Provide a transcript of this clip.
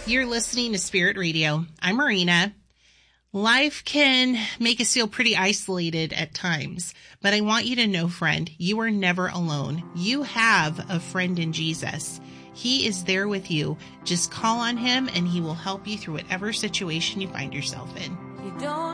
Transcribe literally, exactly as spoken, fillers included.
You're listening to Spirit Radio. I'm Marina. Life can make us feel pretty isolated at times, but I want you to know, friend, you are never alone. You have a friend in Jesus. He is there with you. Just call on him and he will help you through whatever situation you find yourself in. You don't